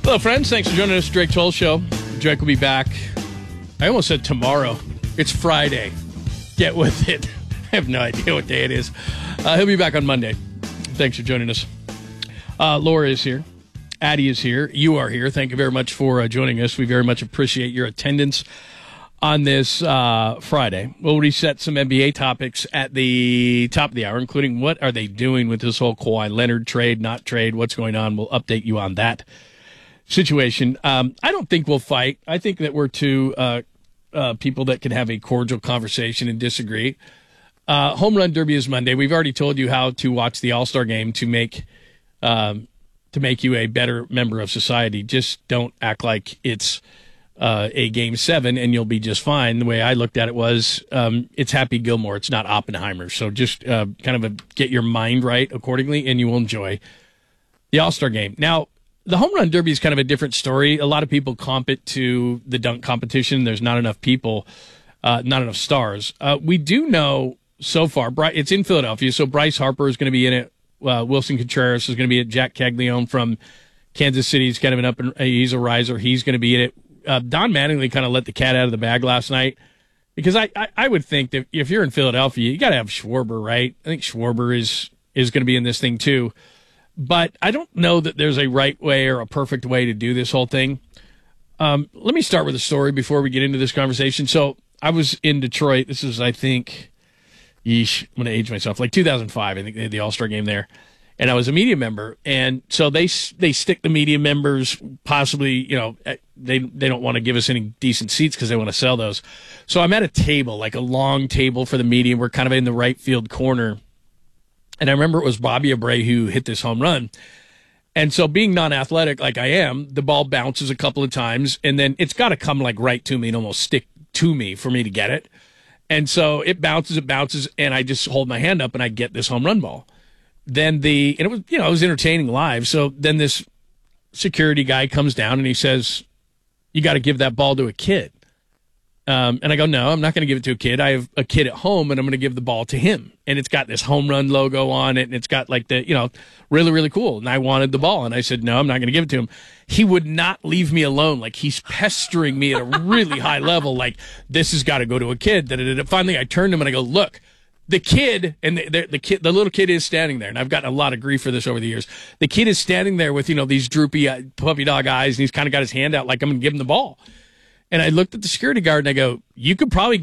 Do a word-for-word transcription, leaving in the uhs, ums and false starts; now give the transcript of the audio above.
Hello, friends. Thanks for joining us. Drake Toll Show. Drake will be back. I almost said tomorrow. It's Friday. Get with it. I have no idea what day it is. Uh, he'll be back on Monday. Thanks for joining us. Uh, Laura is here. Addie is here. You are here. Thank you very much for uh, joining us. We very much appreciate your attendance on this uh, Friday. We'll reset some N B A topics at the top of the hour, including what are they doing with this whole Kawhi Leonard trade, not trade, what's going on. We'll update you on that situation. Um, I don't think we'll fight. I think that we're two uh, uh, people that can have a cordial conversation and disagree. Uh, Home Run Derby is Monday. We've already told you how to watch the All-Star game to make um, to make you a better member of society. Just don't act like it's uh, a game seven and you'll be just fine. The way I looked at it was um, it's Happy Gilmore. It's not Oppenheimer. So just uh, kind of a, get your mind right accordingly and you will enjoy the All-Star game. Now, the Home Run Derby is kind of a different story. A lot of people comp it to the dunk competition. There's not enough people, uh, not enough stars. Uh, we do know so far, it's in Philadelphia, so Bryce Harper is going to be in it. Uh, Wilson Contreras is going to be it. Jack Caglione from Kansas City is kind of an up and he's a riser. He's going to be in it. Uh, Don Mattingly kind of let the cat out of the bag last night because I, I, I would think that if you're in Philadelphia, you got to have Schwarber, right? I think Schwarber is is going to be in this thing too. But I don't know that there's a right way or a perfect way to do this whole thing. Um, let me start with a story before we get into this conversation. So I was in Detroit. This is, I think, yeesh, I'm going to age myself, like two thousand five, I think they had the All-Star game there. And I was a media member. And so they they stick the media members possibly, you know, they, they don't want to give us any decent seats because they want to sell those. So I'm at a table, like a long table for the media. We're kind of in the right field corner. And I remember it was Bobby Abreu who hit this home run. And so being non-athletic like I am, the ball bounces a couple of times, and then it's got to come like right to me and almost stick to me for me to get it. And so it bounces, it bounces, and I just hold my hand up and I get this home run ball. Then the, and it was, you know, it was entertaining live. So then this security guy comes down and he says, you got to give that ball to a kid. Um, and I go, no, I'm not going to give it to a kid. I have a kid at home, and I'm going to give the ball to him. And it's got this home run logo on it, and it's got like the, you know, really, really cool. And I wanted the ball, and I said, no, I'm not going to give it to him. He would not leave me alone. Like, he's pestering me at a really high level. Like, this has got to go to a kid. Da-da-da-da. Finally, I turned to him, and I go, look, the kid, and the, the, the kid, the little kid is standing there. And I've gotten a lot of grief for this over the years. The kid is standing there with, you know, these droopy uh, puppy dog eyes, and he's kind of got his hand out like I'm going to give him the ball. And I looked at the security guard and I go, you could probably